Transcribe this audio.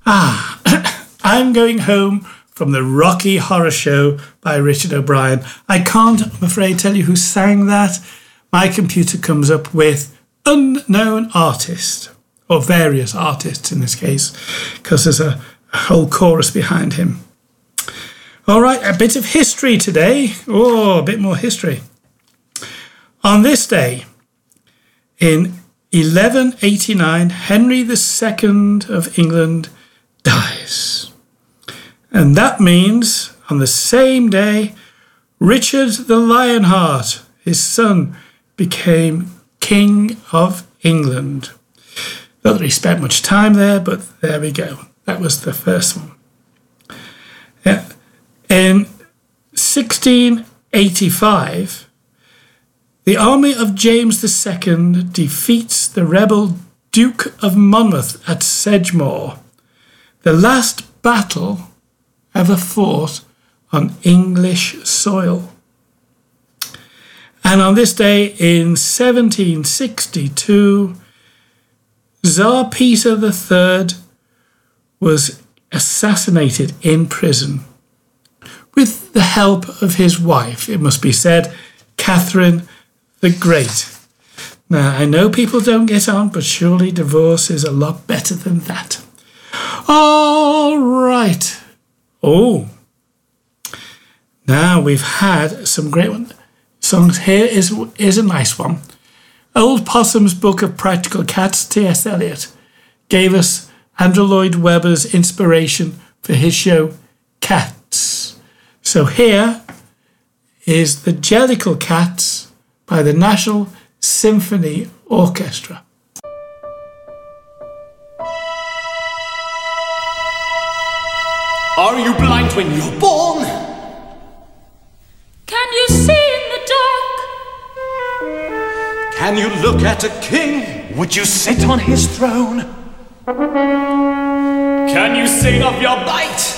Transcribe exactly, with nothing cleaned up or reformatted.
Ah, I'm Going Home from the Rocky Horror Show by Richard O'Brien. I can't, I'm afraid, tell you who sang that. My computer comes up with unknown artist, or various artists in this case, because there's a, a whole chorus behind him. All right, a bit of history today. Oh, a bit more history. On this day, in eleven eighty-nine, Henry the Second of England dies. And that means, on the same day, Richard the Lionheart, his son, became King of England. Not that he spent much time there, but there we go. That was the first one. Yeah. In sixteen eighty-five, the army of James the Second defeats the rebel Duke of Monmouth at Sedgemoor, the last battle ever fought on English soil. And on this day in seventeen sixty-two, Tsar Peter the Third was assassinated in prison with the help of his wife, it must be said, Catherine the Great. Now, I know people don't get on, but surely divorce is a lot better than that. All right. Oh, now we've had some great one. songs. Here is, is a nice one. Old Possum's Book of Practical Cats, T S Eliot, gave us Andrew Lloyd Webber's inspiration for his show Cats. So here is The Jellicle Cats by the National Symphony Orchestra. Are you blind when you're born? Can you see in the dark? Can you look at a king? Would you sit on his throne? Can you sing of your bite?